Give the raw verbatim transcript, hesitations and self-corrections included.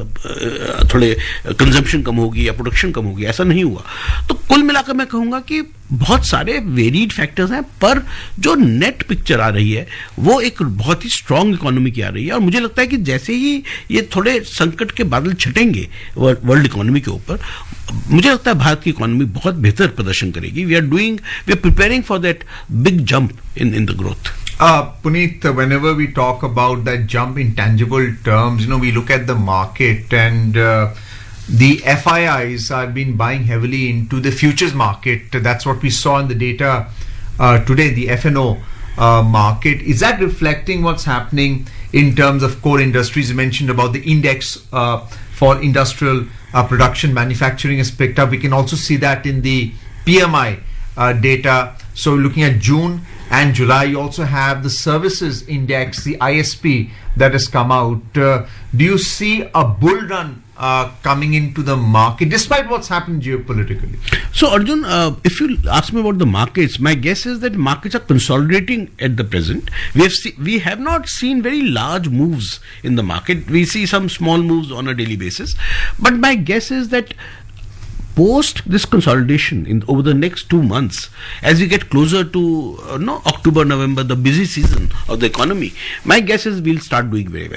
थोड़े कंजम्पशन कम होगी या प्रोडक्शन कम होगी, ऐसा नहीं हुआ. तो कुल मिलाकर मैं कहूंगा कि बहुत सारे वेरिड फैक्टर्स हैं, पर जो नेट पिक्चर आ रही है वो एक बहुत ही स्ट्रांग इकोनॉमी की आ रही है. और मुझे लगता है कि जैसे ही ये थोड़े संकट के बादल छटेंगे वर्ल्ड इकोनॉमी के ऊपर, मुझे लगता है भारत की इकोनॉमी बहुत बेहतर प्रदर्शन करेगी. We are doing we are preparing for that big jump in in the growth. Uh, Puneet, whenever we talk about that jump in tangible terms, you know, we look at the market, and uh, the F I Is have been buying heavily into the futures market. That's what we saw in the data uh, today, the F and O uh, market. Is that reflecting what's happening in terms of core industries? You mentioned about the index uh, for industrial uh, production, manufacturing has picked up. We can also see that in the P M I uh, data. So looking at June and July, you also have the services index, the I S P, that has come out. Uh, do you see a bull run uh, coming into the market despite what's happened geopolitically? So Arjun, uh, if you ask me about the markets, my guess is that markets are consolidating at the present. We have see, we have not seen very large moves in the market. We see some small moves on a daily basis, but my guess is that post this consolidation in over the next two months, as we get closer to uh, no October, November, the busy season of the economy, my guess is we'll start doing very well.